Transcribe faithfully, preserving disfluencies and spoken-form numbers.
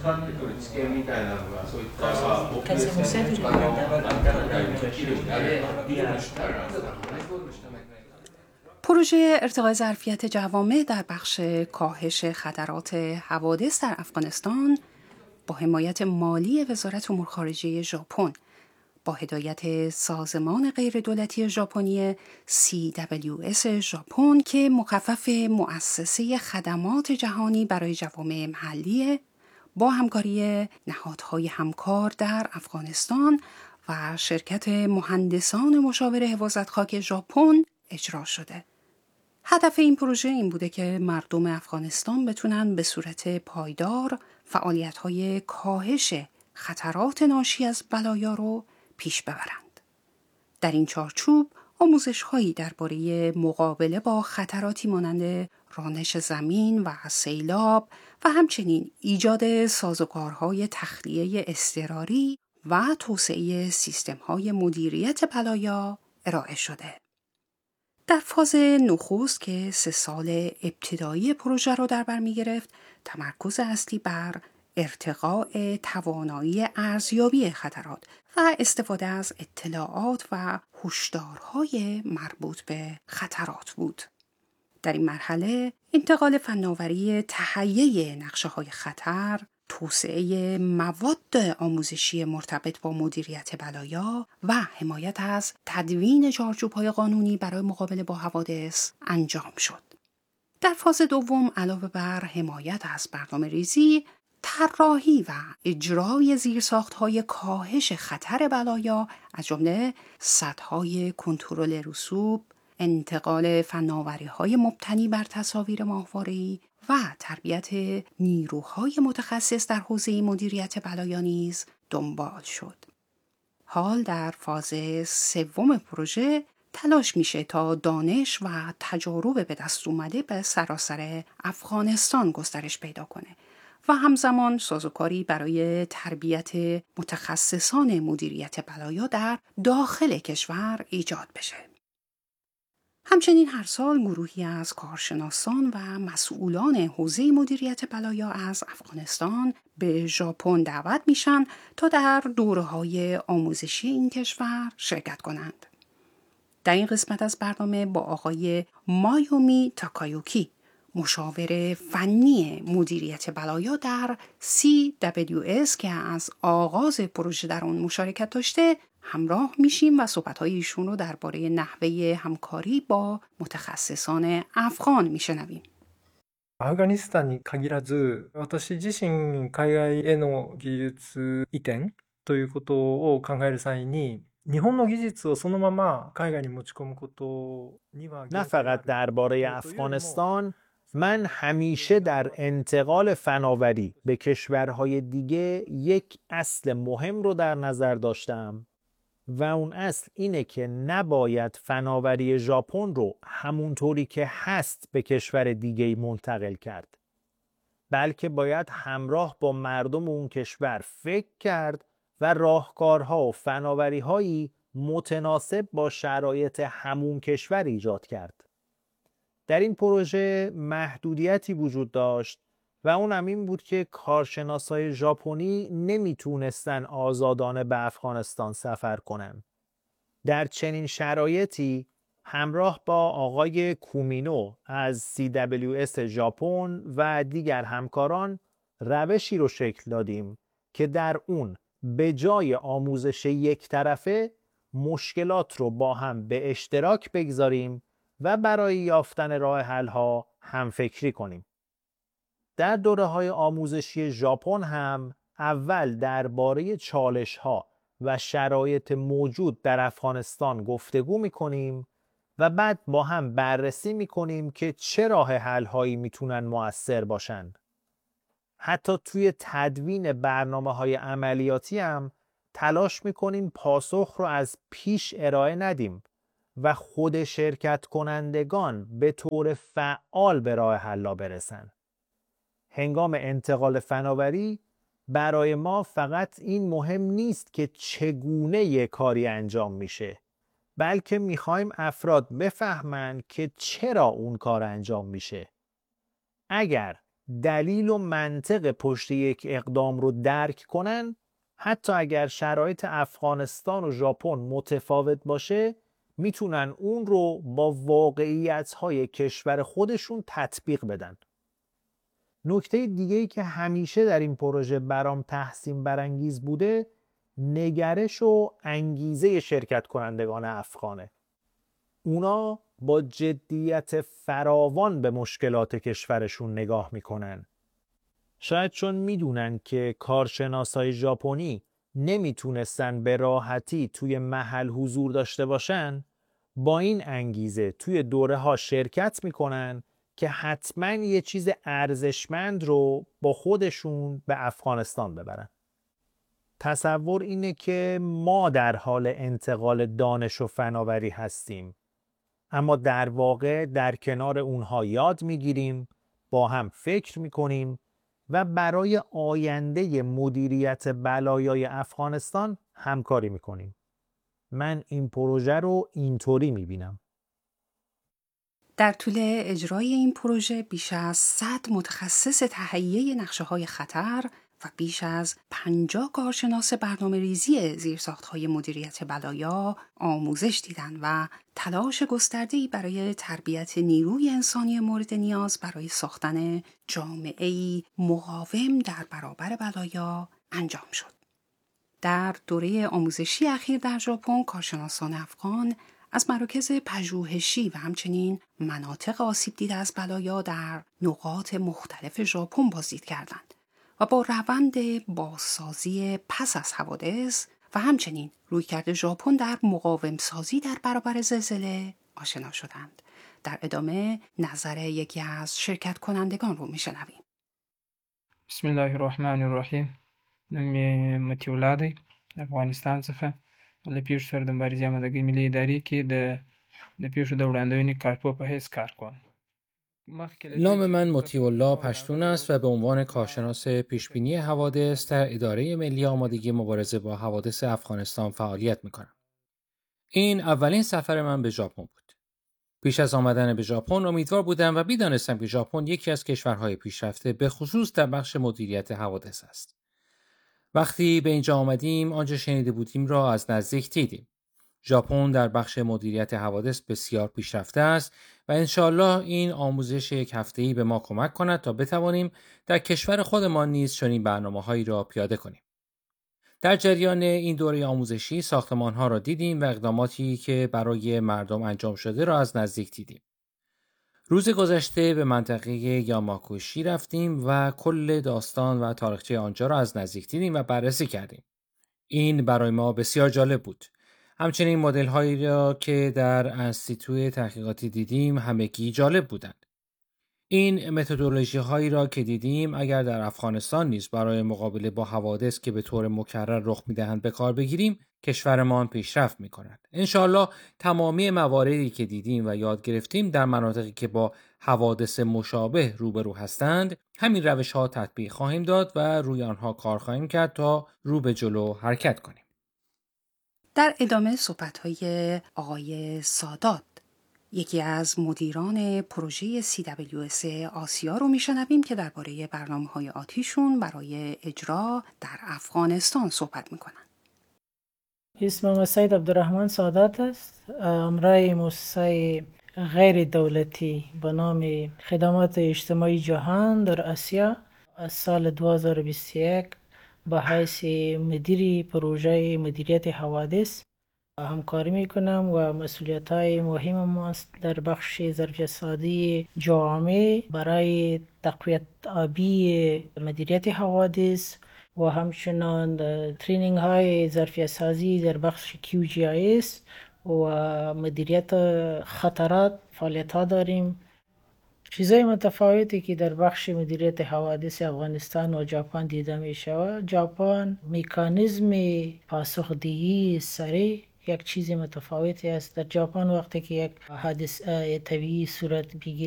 ってくる知見みたいなのがそういったポピュレーションのあのできるあれ議論したら پروژه ارتقاء ظرفیت جوامع در بخش کاهش خطرات حوادث در افغانستان با حمایت مالی وزارت امور خارجه ژاپن با هدایت سازمان غیردولتی ژاپنی سی دبلیو اس ژاپن که مخفف مؤسسه خدمات جهانی برای جوامع محلی با همکاری نهادهای همکار در افغانستان و شرکت مهندسان مشاور حفاظت خاک ژاپن اجرا شده. هدف این پروژه این بوده که مردم افغانستان بتونن به صورت پایدار فعالیت‌های کاهش خطرات ناشی از بلایا رو پیش ببرند. در این چارچوب آموزش‌هایی درباره مقابله با خطراتی مانند رانش زمین و سیلاب و همچنین ایجاد سازوکارهای تخلیه اضطراری و توسعه سیستم‌های مدیریت بلایا ارائه شده. در فاز نخست که سه سال ابتدایی پروژه را در بر می‌گرفت، تمرکز اصلی بر ارتقاء توانایی ارزیابی خطرات و استفاده از اطلاعات و هشدارهای مربوط به خطرات بود. در این مرحله انتقال فناوری تهیه نقشه‌های خطر، توسعه مواد آموزشی مرتبط با مدیریت بلایا و حمایت از تدوین چارچوب‌های قانونی برای مقابله با حوادث انجام شد. در فاز دوم علاوه بر حمایت از برنامه‌ریزی، طراحی و اجرای زیرساخت‌های کاهش خطر بلایا از جمله سدهای کنترل رسوب، انتقال فناوری‌های مبتنی بر تصاویر ماهواره‌ای و تربیت نیروهای متخصص در حوزه مدیریت بلایا نیز دنبال شد. حال در فاز سوم پروژه تلاش میشه تا دانش و تجارب به دست اومده به سراسر افغانستان گسترش پیدا کنه و همزمان سازوکاری برای تربیت متخصصان مدیریت بلایا در داخل کشور ایجاد بشه. همچنین هر سال گروهی از کارشناسان و مسئولان حوزه مدیریت بلایا از افغانستان به ژاپن دعوت میشن تا در دوره‌های آموزشی این کشور شرکت کنند. در این قسمت از برنامه با آقای مایومی تاکایوکی، مشاور فنی مدیریت بلایا در سی دبلیو اس که از آغاز پروژه در اون مشارکت داشته همراه میشیم و صحبت‌های ایشون رو درباره نحوه همکاری با متخصصان افغان میشنویم. アフガニスタンに限らず、私自身海外への技術移転ということを考える際に、日本の技術をそのまま海外に持ち込むことには نه فقط درباره افغانستان، من همیشه در انتقال فناوری به کشورهای دیگه یک اصل مهم رو در نظر داشتم و اون اصل اینه که نباید فناوری ژاپن رو همونطوری که هست به کشور دیگه‌ای منتقل کرد، بلکه باید همراه با مردم اون کشور فکر کرد و راهکارها و فناوری‌هایی متناسب با شرایط همون کشور ایجاد کرد. در این پروژه محدودیتی وجود داشت و اون هم این بود که کارشناسای ژاپنی نمیتونستن آزادانه به افغانستان سفر کنن. در چنین شرایطی همراه با آقای کومینو از سی دبلیو اس ژاپن و دیگر همکاران روشی رو شکل دادیم که در اون به جای آموزش یک طرفه مشکلات رو با هم به اشتراک بگذاریم و برای یافتن راه حل‌ها هم فکری کنیم. در دوره‌های آموزشی ژاپن هم اول درباره چالش‌ها و شرایط موجود در افغانستان گفتگو می‌کنیم و بعد با هم بررسی می‌کنیم که چه راه حل‌هایی میتونن مؤثر باشن. حتی توی تدوین برنامه‌های عملیاتی هم تلاش می‌کنیم پاسخ رو از پیش ارائه ندیم و خود شرکت کنندگان به طور فعال به راه حل برسن. هنگام انتقال فناوری برای ما فقط این مهم نیست که چگونه یک کاری انجام میشه، بلکه میخوایم افراد بفهمن که چرا اون کار انجام میشه. اگر دلیل و منطق پشت یک اقدام رو درک کنن، حتی اگر شرایط افغانستان و ژاپن متفاوت باشه میتونن اون رو با واقعیت‌های کشور خودشون تطبیق بدن. نکته دیگه‌ای که همیشه در این پروژه برام تحسین برانگیز بوده نگرش و انگیزه شرکت کنندگان افغانه. اونا با جدیت فراوان به مشکلات کشورشون نگاه میکنن. شاید چون میدونن که کارشناسای ژاپنی نمیتونستن به راحتی توی محل حضور داشته باشن، با این انگیزه توی دوره ها شرکت میکنن که حتما یه چیز ارزشمند رو با خودشون به افغانستان ببرن. تصور اینه که ما در حال انتقال دانش و فناوری هستیم، اما در واقع در کنار اونها یاد میگیریم، با هم فکر میکنیم و برای آینده مدیریت بلایای افغانستان همکاری میکنیم. من این پروژه رو اینطوری میبینم. در طول اجرای این پروژه بیش از صد متخصص تهیه نقشه‌های خطر و بیش از پنجاه کارشناس برنامه ریزی زیرساخت‌های مدیریت بلایا آموزش دیدن و تلاش گسترده‌ای برای تربیت نیروی انسانی مورد نیاز برای ساختن جامعه‌ای مقاوم در برابر بلایا انجام شد. در دوره آموزشی اخیر در ژاپن کارشناسان افغان از مراکز پژوهشی و همچنین مناطق آسیب دیده از بلایا در نقاط مختلف ژاپن بازدید کردند و با روند بازسازی پس از حوادث و همچنین رویکرد ژاپن در مقاوم سازی در برابر زلزله آشنا شدند. در ادامه نظر یکی از شرکت کنندگان رو میشنویم. بسم الله الرحمن الرحیم. نوم متی الله دی، افغانستان څخه له پیښو سره د مبارزې آمادګۍ ملي ادارې کې د د پیښو د وړاندوینې کارپو په حیث کار کوم. نام من مطیع الله پشتون است و به عنوان کارشناس پیشبینی حوادث در اداره ملی آمادگی مبارزه با حوادث افغانستان فعالیت میکنم. این اولین سفر من به ژاپن بود. پیش از آمدن به ژاپن امیدوار بودم و می‌دانستم که ژاپن یکی از کشورهای پیشرفته به خصوص در بخش مدیریت حوادث است. وقتی به اینجا آمدیم آنچه شنیده بودیم را از نزدیک دیدیم. ژاپن در بخش مدیریت حوادث بسیار پیشرفته است و انشاءالله این آموزش یک هفته‌ای به ما کمک کند تا بتوانیم در کشور خودمان نیز چنین برنامه‌هایی را پیاده کنیم. در جریان این دوره آموزشی ساختمان‌ها را دیدیم و اقداماتی که برای مردم انجام شده را از نزدیک دیدیم. روز گذشته به منطقه یاماکوشی رفتیم و کل داستان و تاریخچه آنجا را از نزدیک دیدیم و بررسی کردیم. این برای ما بسیار جالب بود. همچنین مدل هایی را که در انستیتوی تحقیقاتی دیدیم همگی جالب بودند. این متدولوژی هایی را که دیدیم اگر در افغانستان نیز برای مقابله با حوادث که به طور مکرر رخ می‌دهند به کار بگیریم، کشورمان پیشرفت می‌کند. انشاءالله تمامی مواردی که دیدیم و یاد گرفتیم در مناطقی که با حوادث مشابه روبرو هستند، همین روش‌ها تطبیق خواهیم داد و روی آنها کار خواهیم کرد تا رو به جلو حرکت کنیم. در ادامه صحبت‌های آقای سادات، یکی از مدیران پروژه سی دبلیو اس آسیا رو میشنویم که درباره برنامه‌های آتیشون برای اجرا در افغانستان صحبت میکنن. اسمم سید عبدالرحمن سادات است. امرای مؤسسه غیر دولتی به نام خدمات اجتماعی جهان در آسیا از سال دو هزار و بیست و یک به حیث مدیر پروژه مدیریت حوادث همکاری میکنم و مسئولیت های مهم ماست در بخش ظرفیت سازی جامعه برای تقویت آبی مدیریت حوادث و همچنان ترینینگ های ظرفیت سازی در بخش کیو جی آی اس و مدیریت خطرات فعالیت ها داریم. چیزای متفاوتی که در بخش مدیریت حوادث افغانستان و ژاپن دیده می شود. ژاپن مکانیزم پاسخدهی سریع یک چیز متفاوتی است. در ژاپن وقتی که یک حادثه طبیعی صورت بگیرد